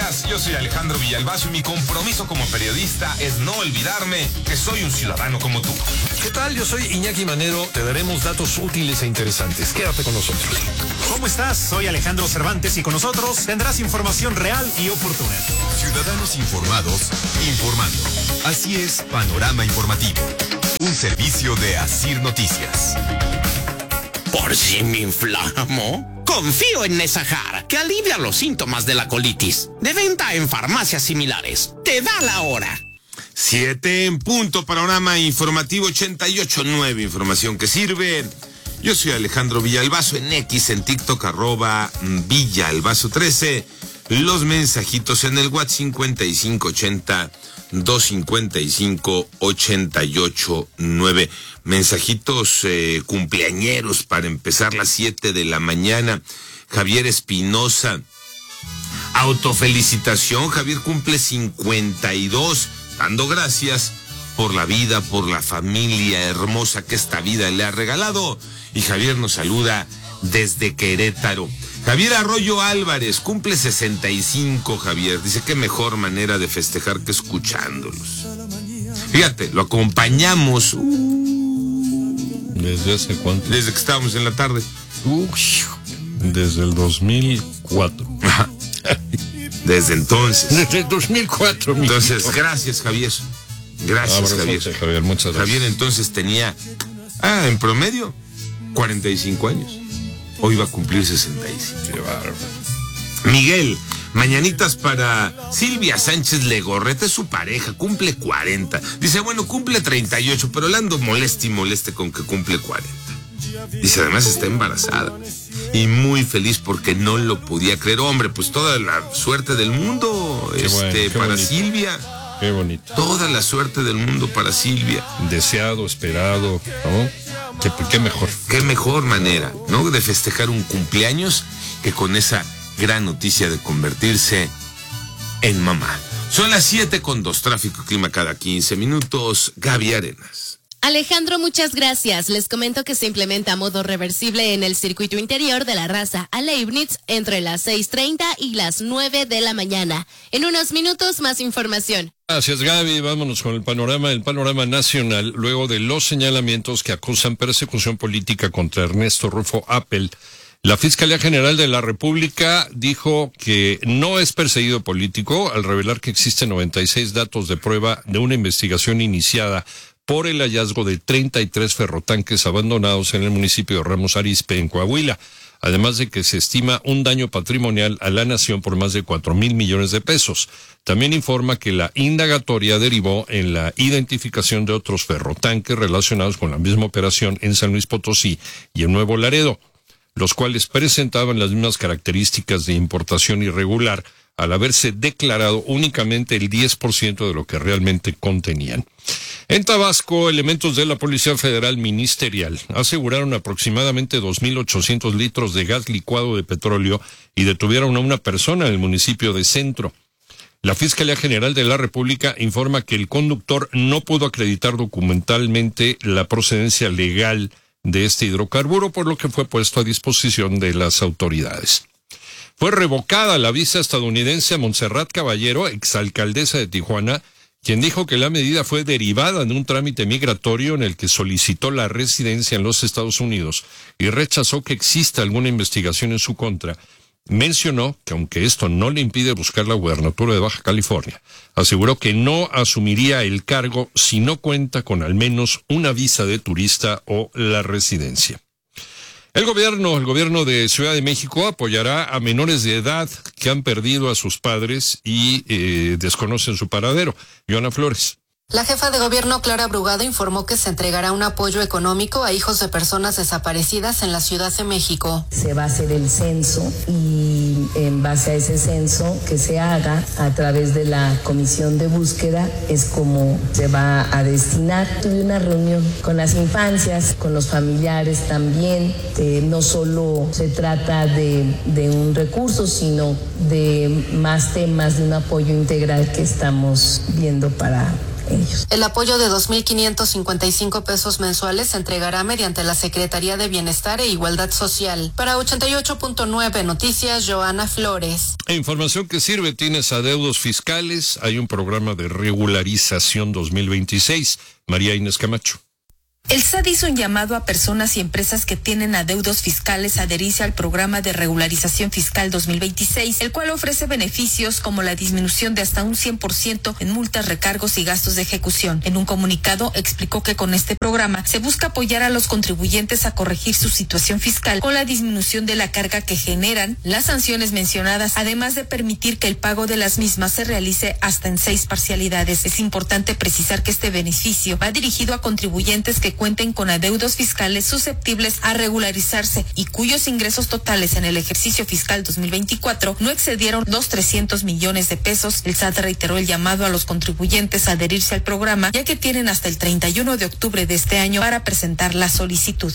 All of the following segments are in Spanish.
días, yo soy Alejandro Villalbazo y mi compromiso como periodista es no olvidarme que soy un ciudadano como tú. ¿Qué tal? Yo soy Iñaki Manero, te daremos datos útiles e interesantes. Quédate con nosotros. ¿Cómo estás? Soy Alejandro Cervantes y con nosotros tendrás información real y oportuna. Ciudadanos informados, informando. Así es, Panorama Informativo. Un servicio de Asir Noticias. ¿Por si me inflamo? Confío en Nesahar, que alivia los síntomas de la colitis. De venta en farmacias similares. Te da la hora. 7 en punto, Panorama Informativo 88.9, información que sirve. Yo soy Alejandro Villalbazo, en X, en TikTok, @Villalbazo13. Los mensajitos en el WhatsApp 5580-255-889. Mensajitos cumpleañeros para empezar las 7 de la mañana. Javier Espinosa. Autofelicitación, Javier cumple 52. Dando gracias por la vida, por la familia hermosa que esta vida le ha regalado. Y Javier nos saluda desde Querétaro. Javier Arroyo Álvarez cumple 65, Javier. Dice, qué mejor manera de festejar que escuchándolos. Fíjate, lo acompañamos. ¿Desde hace cuánto? Desde que estábamos en la tarde. Desde el 2004. Desde entonces. Desde el 2004, mi Entonces, hijo. gracias, Javier. Gracias, Abrazote, Javier. Javier, muchas gracias. Javier entonces tenía, en promedio, 45 años. Hoy va a cumplir 65. Qué bárbaro. Miguel, mañanitas para Silvia Sánchez Legorreta, es su pareja, cumple 40. Dice, bueno, cumple 38, pero le ando moleste y moleste con que cumple 40. Dice, además está embarazada. Y muy feliz porque no lo podía creer. Hombre, pues toda la suerte del mundo Qué bueno, qué para bonito. Silvia. Qué bonito. Toda la suerte del mundo para Silvia. Deseado, esperado, ¿no? Qué mejor. Qué mejor manera, ¿no?, de festejar un cumpleaños que con esa gran noticia de convertirse en mamá. Son las 7:02, tráfico y clima cada 15 minutos. Gaby Arenas. Alejandro, muchas gracias. Les comento que se implementa modo reversible en el circuito interior de la Raza a Leibniz entre las 6:30 y las 9 de la mañana. En unos minutos, más información. Gracias, Gaby. Vámonos con el panorama nacional, luego de los señalamientos que acusan persecución política contra Ernesto Rufo Appel. La Fiscalía General de la República dijo que no es perseguido político al revelar que existen 96 datos de prueba de una investigación iniciada por el hallazgo de 33 ferrotanques abandonados en el municipio de Ramos Arizpe, en Coahuila, además de que se estima un daño patrimonial a la nación por más de 4,000 millones de pesos. También informa que la indagatoria derivó en la identificación de otros ferrotanques relacionados con la misma operación en San Luis Potosí y en Nuevo Laredo, los cuales presentaban las mismas características de importación irregular, al haberse declarado únicamente el 10% de lo que realmente contenían. En Tabasco, elementos de la Policía Federal Ministerial aseguraron aproximadamente 2,800 litros de gas licuado de petróleo y detuvieron a una persona en el municipio de Centro. La Fiscalía General de la República informa que el conductor no pudo acreditar documentalmente la procedencia legal de este hidrocarburo, por lo que fue puesto a disposición de las autoridades. Fue revocada la visa estadounidense a Montserrat Caballero, exalcaldesa de Tijuana, quien dijo que la medida fue derivada de un trámite migratorio en el que solicitó la residencia en los Estados Unidos y rechazó que exista alguna investigación en su contra. Mencionó que aunque esto no le impide buscar la gubernatura de Baja California, aseguró que no asumiría el cargo si no cuenta con al menos una visa de turista o la residencia. El gobierno de Ciudad de México apoyará a menores de edad que han perdido a sus padres y desconocen su paradero. Joana Flores. La jefa de gobierno, Clara Brugada, informó que se entregará un apoyo económico a hijos de personas desaparecidas en la Ciudad de México. Se va a hacer el censo y en base a ese censo que se haga a través de la comisión de búsqueda es como se va a destinar. Tuve una reunión con las infancias, con los familiares también. No solo se trata de un recurso, sino de más temas, de un apoyo integral que estamos viendo para ellos. El apoyo de 2.555 pesos mensuales se entregará mediante la Secretaría de Bienestar e Igualdad Social. Para 88.9 Noticias, Joana Flores. Información que sirve, tienes adeudos fiscales, hay un programa de regularización 2026. María Inés Camacho. El SAT hizo un llamado a personas y empresas que tienen adeudos fiscales a adherirse al programa de regularización fiscal 2026, el cual ofrece beneficios como la disminución de hasta un 100% en multas, recargos y gastos de ejecución. En un comunicado explicó que con este programa se busca apoyar a los contribuyentes a corregir su situación fiscal con la disminución de la carga que generan las sanciones mencionadas, además de permitir que el pago de las mismas se realice hasta en 6 parcialidades. Es importante precisar que este beneficio va dirigido a contribuyentes que cuenten con adeudos fiscales susceptibles a regularizarse y cuyos ingresos totales en el ejercicio fiscal 2024 no excedieron los 300 millones de pesos. El SAT reiteró el llamado a los contribuyentes a adherirse al programa, ya que tienen hasta el 31 de octubre de este año para presentar la solicitud.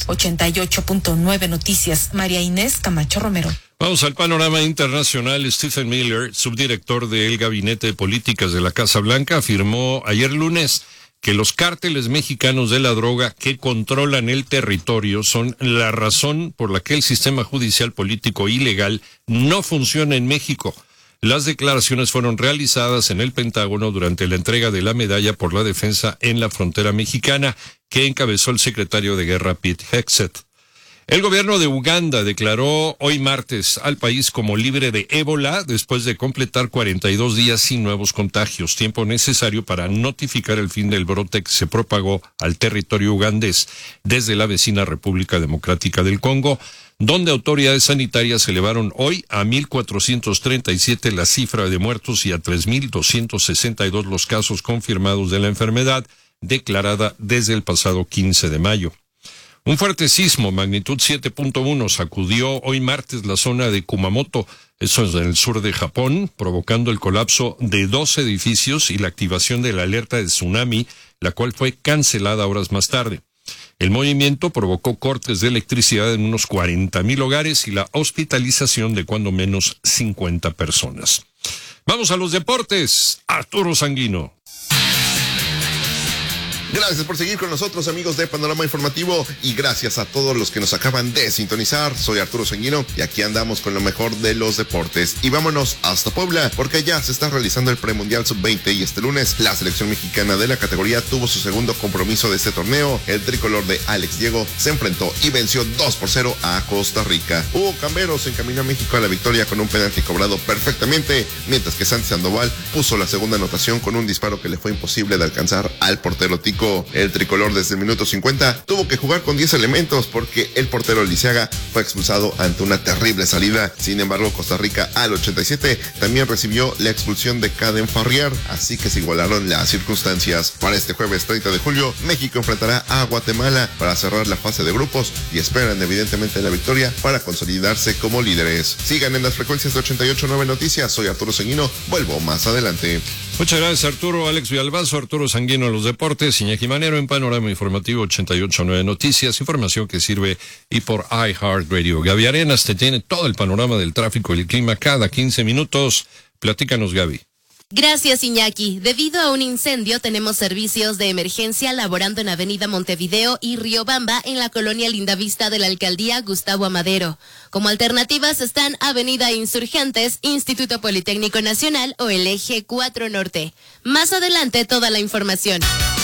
88.9 Noticias, María Inés Camacho Romero. Vamos al panorama internacional. Stephen Miller, subdirector del Gabinete de Políticas de la Casa Blanca, afirmó ayer lunes que los cárteles mexicanos de la droga que controlan el territorio son la razón por la que el sistema judicial político ilegal no funciona en México. Las declaraciones fueron realizadas en el Pentágono durante la entrega de la Medalla por la Defensa en la Frontera Mexicana, que encabezó el secretario de Guerra Pete Hegseth. El gobierno de Uganda declaró hoy martes al país como libre de ébola después de completar 42 días sin nuevos contagios, tiempo necesario para notificar el fin del brote que se propagó al territorio ugandés desde la vecina República Democrática del Congo, donde autoridades sanitarias elevaron hoy a 1,437 la cifra de muertos y a 3,262 los casos confirmados de la enfermedad, declarada desde el pasado 15 de mayo. Un fuerte sismo, magnitud 7.1, sacudió hoy martes la zona de Kumamoto, eso es en el sur de Japón, provocando el colapso de 2 edificios y la activación de la alerta de tsunami, la cual fue cancelada horas más tarde. El movimiento provocó cortes de electricidad en unos 40,000 hogares y la hospitalización de cuando menos 50 personas. Vamos a los deportes. Arturo Sanguino. Gracias por seguir con nosotros, amigos de Panorama Informativo, y gracias a todos los que nos acaban de sintonizar. Soy Arturo Sanguino y aquí andamos con lo mejor de los deportes. Y vámonos hasta Puebla, porque ya se está realizando el premundial sub-20 y este lunes la selección mexicana de la categoría tuvo su segundo compromiso de este torneo. El tricolor de Alex Diego se enfrentó y venció 2-0 a Costa Rica. Hugo Cambero se encaminó a México a la victoria con un penalti cobrado perfectamente, mientras que Santi Sandoval puso la segunda anotación con un disparo que le fue imposible de alcanzar al portero tico. El tricolor desde el minuto 50 tuvo que jugar con 10 elementos porque el portero Liceaga fue expulsado ante una terrible salida. Sin embargo, Costa Rica al 87 también recibió la expulsión de Caden Farrier, así que se igualaron las circunstancias. Para este jueves 30 de julio, México enfrentará a Guatemala para cerrar la fase de grupos y esperan evidentemente la victoria para consolidarse como líderes. Sigan en las frecuencias de 88.9 Noticias. Soy Arturo Sanguino, vuelvo más adelante. Muchas gracias, Arturo. Alex Villalbazo, Arturo Sanguino en los deportes, Iñaki Manero en Panorama Informativo 88.9 Noticias, información que sirve y por iHeartRadio. Gaby Arenas te tiene todo el panorama del tráfico y el clima cada 15 minutos. Platícanos, Gaby. Gracias, Iñaki. Debido a un incendio, tenemos servicios de emergencia laborando en Avenida Montevideo y Riobamba en la colonia Lindavista de la Alcaldía Gustavo Amadero. Como alternativas están Avenida Insurgentes, Instituto Politécnico Nacional o el Eje 4 Norte. Más adelante, toda la información.